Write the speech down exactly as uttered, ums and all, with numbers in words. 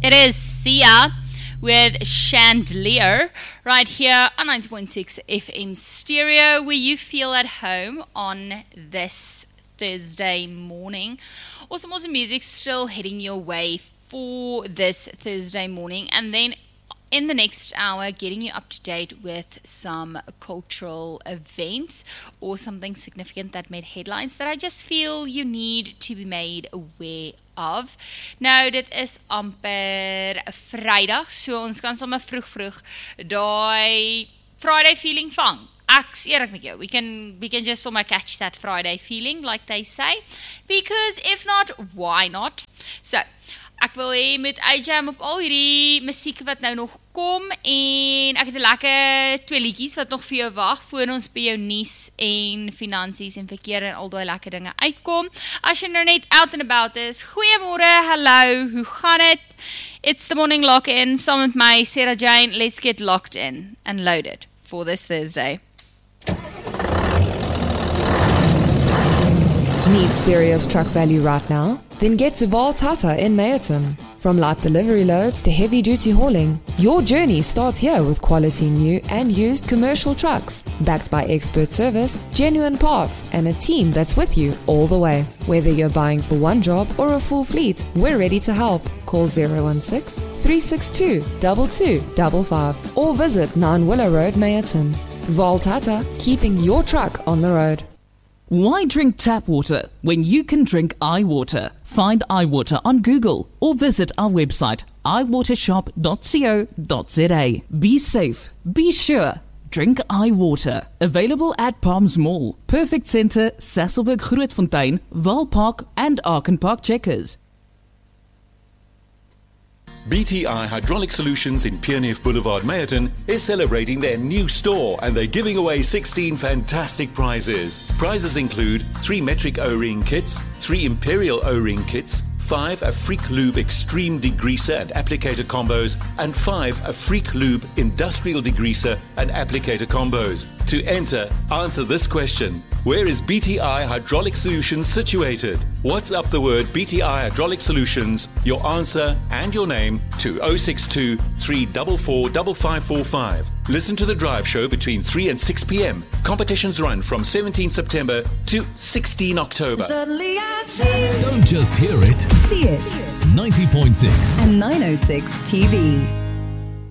It is Sia with Chandelier right here on ninety point six F M Stereo, where you feel at home on this Thursday morning. Awesome, awesome music still heading your way for this Thursday morning, and then in the next hour, getting you up to date with some cultural events or something significant that made headlines that I just feel you need to be made aware of. Nou, dit is amper Vrydag, so ons kan sommer vroeg vroeg daai Friday feeling vang. Ek's eerlik met jou. We can we can just sommer catch that Friday feeling, like they say, because if not, why not? So, ek wil hê met uitjam op al hierdie musiek wat nou nog kom, en ek het 'n lekker twee liedjies wat nog vir jou wag voor ons by jou nuus en finansies en verkeer en al daai lekker dinge uitkom. As jy nou net out and about is, goeiemôre, hallo, hoe gaan dit? It's the morning lock-in, saam met my Sarah Jane. Let's get locked in and loaded for this Thursday. Need serious truck value right now? Then get to Voltata in Meyerton. From light delivery loads to heavy-duty hauling, your journey starts here with quality new and used commercial trucks, backed by expert service, genuine parts, and a team that's with you all the way. Whether you're buying for one job or a full fleet, we're ready to help. Call zero one six, three six two, two two five five or visit nine Willow Road, Meyerton. Voltata, keeping your truck on the road. Why drink tap water when you can drink iWater? Find iWater on Google or visit our website i water shop dot co dot za. Be safe, be sure, drink iWater. Available at Palms Mall, Perfect Centre, Sasolburg Grootfontein, Waalpark and Arkenpark Checkers. B T I Hydraulic Solutions in Pierneef Boulevard, Meyerton is celebrating their new store, and they're giving away sixteen fantastic prizes. Prizes include three metric O-ring kits, three imperial O-ring kits, five a Freak Lube Extreme Degreaser and Applicator combos, and five a Freak Lube Industrial Degreaser and Applicator combos. To enter, answer this question. Where is B T I Hydraulic Solutions situated? WhatsApp the word B T I Hydraulic Solutions, your answer and your name to zero six two, three four four, five five four five. Listen to the drive show between three and six p.m. Competitions run from seventeenth September to sixteenth October. Suddenly I see. Don't just hear it. See it. ninety point six And nine oh six T V.